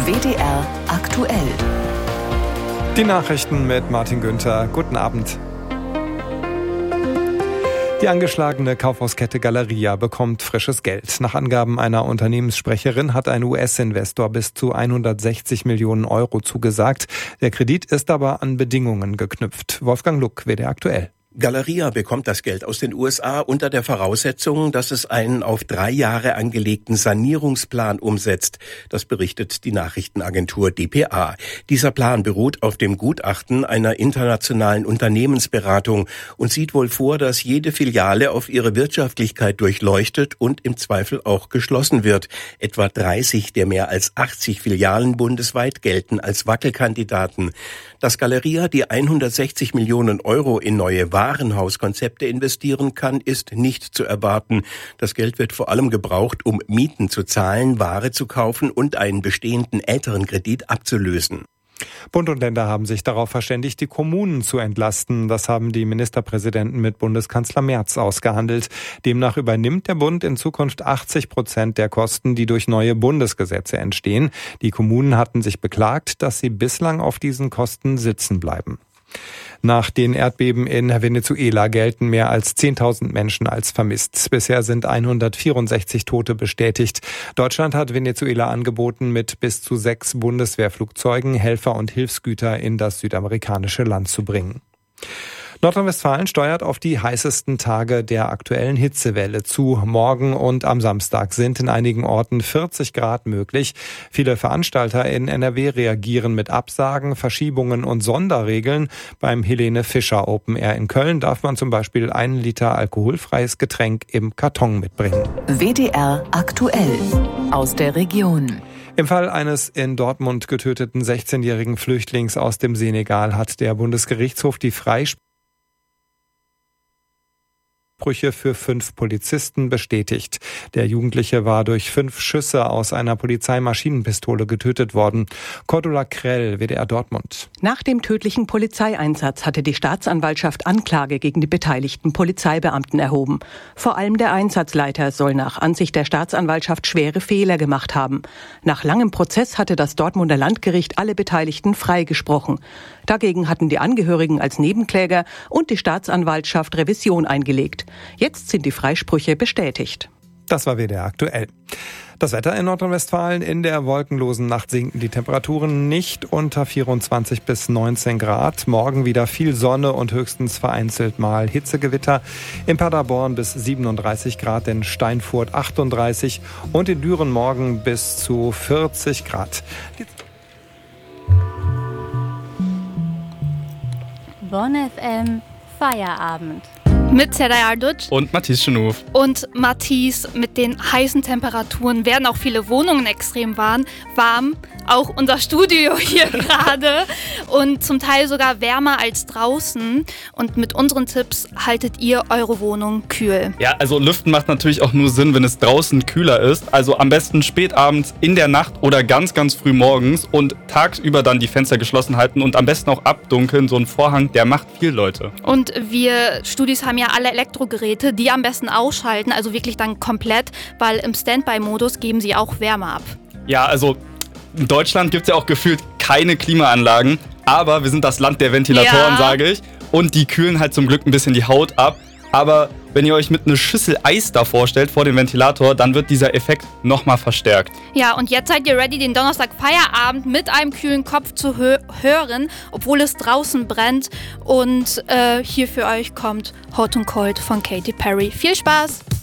WDR aktuell. Die Nachrichten mit Martin Günther. Guten Abend. Die angeschlagene Kaufhauskette Galeria bekommt frisches Geld. Nach Angaben einer Unternehmenssprecherin hat ein US-Investor bis zu 160 Millionen Euro zugesagt. Der Kredit ist aber an Bedingungen geknüpft. Wolfgang Luck, WDR aktuell. Galeria bekommt das Geld aus den USA unter der Voraussetzung, dass es einen auf 3 Jahre angelegten Sanierungsplan umsetzt. Das berichtet die Nachrichtenagentur dpa. Dieser Plan beruht auf dem Gutachten einer internationalen Unternehmensberatung und sieht wohl vor, dass jede Filiale auf ihre Wirtschaftlichkeit durchleuchtet und im Zweifel auch geschlossen wird. Etwa 30 der mehr als 80 Filialen bundesweit gelten als Wackelkandidaten. Dass Galeria die 160 Millionen Euro in neue Warenhauskonzepte investieren kann, ist nicht zu erwarten. Das Geld wird vor allem gebraucht, um Mieten zu zahlen, Ware zu kaufen und einen bestehenden älteren Kredit abzulösen. Bund und Länder haben sich darauf verständigt, die Kommunen zu entlasten. Das haben die Ministerpräsidenten mit Bundeskanzler Merz ausgehandelt. Demnach übernimmt der Bund in Zukunft 80% der Kosten, die durch neue Bundesgesetze entstehen. Die Kommunen hatten sich beklagt, dass sie bislang auf diesen Kosten sitzen bleiben. Nach den Erdbeben in Venezuela gelten mehr als 10.000 Menschen als vermisst. Bisher sind 164 Tote bestätigt. Deutschland hat Venezuela angeboten, mit bis zu 6 Bundeswehrflugzeugen Helfer und Hilfsgüter in das südamerikanische Land zu bringen. Nordrhein-Westfalen steuert auf die heißesten Tage der aktuellen Hitzewelle zu. Morgen und am Samstag sind in einigen Orten 40 Grad möglich. Viele Veranstalter in NRW reagieren mit Absagen, Verschiebungen und Sonderregeln. Beim Helene Fischer Open Air in Köln darf man zum Beispiel 1 Liter alkoholfreies Getränk im Karton mitbringen. WDR aktuell aus der Region. Im Fall eines in Dortmund getöteten 16-jährigen Flüchtlings aus dem Senegal hat der Bundesgerichtshof die Freisprechung für 5 Polizisten bestätigt. Der Jugendliche war durch 5 Schüsse aus einer Polizeimaschinenpistole getötet worden. Cordula Krell, WDR Dortmund. Nach dem tödlichen Polizeieinsatz hatte die Staatsanwaltschaft Anklage gegen die beteiligten Polizeibeamten erhoben. Vor allem der Einsatzleiter soll nach Ansicht der Staatsanwaltschaft schwere Fehler gemacht haben. Nach langem Prozess hatte das Dortmunder Landgericht alle Beteiligten freigesprochen. Dagegen hatten die Angehörigen als Nebenkläger und die Staatsanwaltschaft Revision eingelegt. Jetzt sind die Freisprüche bestätigt. Das war WDR aktuell. Das Wetter in Nordrhein-Westfalen: in der wolkenlosen Nacht sinken die Temperaturen nicht unter 24 bis 19 Grad. Morgen wieder viel Sonne und höchstens vereinzelt mal Hitzegewitter. In Paderborn bis 37 Grad, in Steinfurt 38 und in Düren morgen bis zu 40 Grad. Bonn FM Feierabend. Mit Serdar Arduc und Matthias Schenouf. Und Matthias, mit den heißen Temperaturen werden auch viele Wohnungen extrem warm. Auch unser Studio hier gerade. Und zum Teil sogar wärmer als draußen. Und mit unseren Tipps haltet ihr eure Wohnung kühl. Ja, also Lüften macht natürlich auch nur Sinn, wenn es draußen kühler ist. Also am besten spät abends, in der Nacht oder ganz, ganz früh morgens. Und tagsüber dann die Fenster geschlossen halten und am besten auch abdunkeln. So ein Vorhang, der macht viel, Leute. Und wir Studis haben ja alle Elektrogeräte, die am besten ausschalten. Also wirklich dann komplett, weil im Standby-Modus geben sie auch Wärme ab. Ja, also in Deutschland gibt es ja auch gefühlt keine Klimaanlagen, aber wir sind das Land der Ventilatoren, sage ich. Und die kühlen halt zum Glück ein bisschen die Haut ab. Aber wenn ihr euch mit einer Schüssel Eis da vorstellt vor dem Ventilator, dann wird dieser Effekt nochmal verstärkt. Ja, und jetzt seid ihr ready, den Donnerstag Feierabend mit einem kühlen Kopf zu hören, obwohl es draußen brennt. Und hier für euch kommt Hot and Cold von Katy Perry. Viel Spaß!